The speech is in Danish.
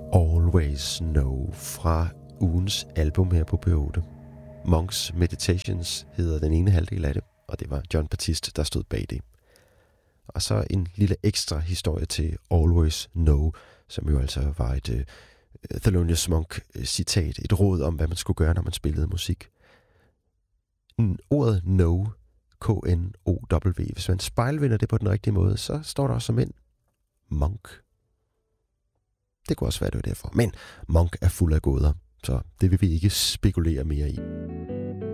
Always Know fra ugens album her på P8. Monks Meditations hedder den ene halvdel af det, og det var Jon Batiste, der stod bag det. Og så en lille ekstra historie til Always Know, som jo altså var et Thelonious Monk-citat, et råd om, hvad man skulle gøre, når man spillede musik. Ordet know, K-N-O-W, hvis man spejlvender det på den rigtige måde, så står der også som en monk. Det kunne også være, det var derfor. Men Monk er fuld af gåder, så det vil vi ikke spekulere mere i.